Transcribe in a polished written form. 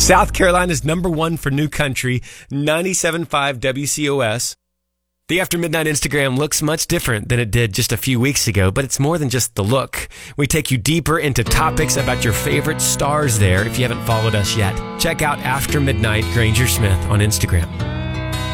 South Carolina's number one for new country, 97.5 WCOS. The After Midnight Instagram looks much different than it did just a few weeks ago, but it's more than just the look. We take you deeper into topics about your favorite stars there if you haven't followed us yet. Check out After Midnight Granger Smith on Instagram.